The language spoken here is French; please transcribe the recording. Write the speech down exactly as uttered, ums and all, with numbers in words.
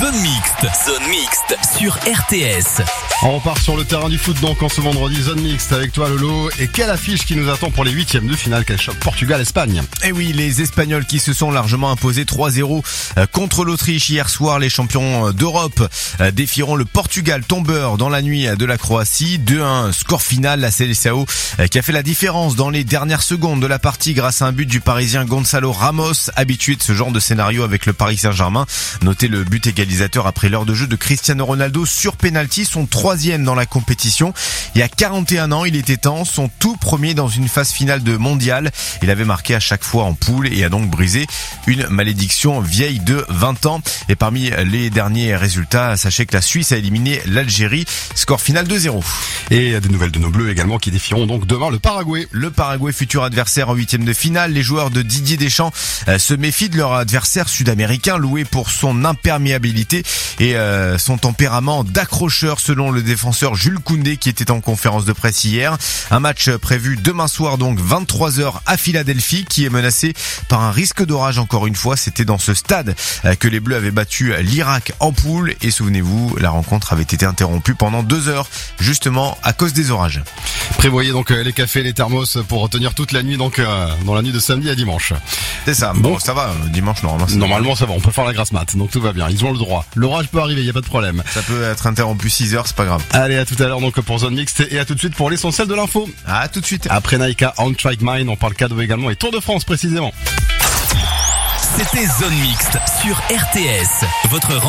Zone Mixte. Zone Mixte sur R T S. On repart sur le terrain du foot donc en ce vendredi, Zone Mixte avec toi Lolo. Et quelle affiche qui nous attend pour les huitièmes de finale, quel choc Portugal-Espagne. Et oui, les Espagnols qui se sont largement imposés trois zéro contre l'Autriche hier soir. Les champions d'Europe défieront le Portugal, tombeur dans la nuit de la Croatie. deux un, score final, la Seleção qui a fait la différence dans les dernières secondes de la partie grâce à un but du Parisien Gonçalo Ramos, habitué de ce genre de scénario avec le Paris Saint-Germain. Notez le but égalisateur après l'heure de jeu de Cristiano Ronaldo sur penalty, son troisième dans la compétition. Il y a quarante et un ans, il était temps, son tout premier dans une phase finale de mondial. Il avait marqué à chaque fois en poule et a donc brisé une malédiction vieille de vingt ans. Et parmi les derniers résultats, sachez que la Suisse a éliminé l'Algérie, score final deux zéro. Et des nouvelles de nos Bleus également qui défieront donc demain le Paraguay. Le Paraguay, futur adversaire en huitième de finale. Les joueurs de Didier Deschamps euh, se méfient de leur adversaire sud-américain, loué pour son imperméabilité et euh, son tempérament d'accrocheur, selon le défenseur Jules Koundé qui était en conférence de presse hier. Un match prévu demain soir, donc vingt-trois heures à Philadelphie, qui est menacé par un risque d'orage encore une fois. C'était dans ce stade euh, que les Bleus avaient battu l'Irak en poule et souvenez-vous, la rencontre avait été interrompue pendant deux heures justement à cause des orages. Prévoyez donc les cafés, les thermos pour retenir toute la nuit, donc euh, dans la nuit de samedi à dimanche. C'est ça. Bon, bon ça va, dimanche normalement. Normalement ça va, on peut faire la grasse mat, donc tout va bien. Ils ont le droit. L'orage peut arriver, il y a pas de problème. Ça peut être interrompu six heures, c'est pas grave. Allez, à tout à l'heure donc pour Zone Mixte et à tout de suite pour l'essentiel de l'info. À tout de suite. Après Naika, On Strike Mine, on parle cadeau également et Tour de France précisément. C'était Zone Mixte sur R T S. Votre